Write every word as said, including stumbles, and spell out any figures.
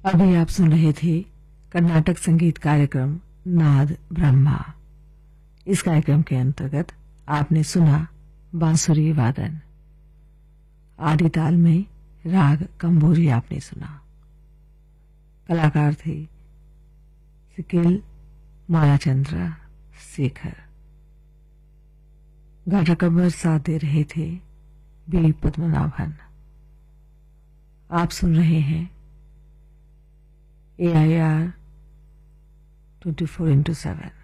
अभी आप सुन रहे थे कर्नाटक संगीत कार्यक्रम नाद ब्रह्मा। इस कार्यक्रम के अंतर्गत आपने सुना बांसुरी वादन, आदि ताल में राग कंबोरी आपने सुना। कलाकार थे सिकिल मालाचंद्र शेखर। घटक पर साथ दे रहे थे बी पद्मनाभन। आप सुन रहे हैं ए I R twenty four into seven.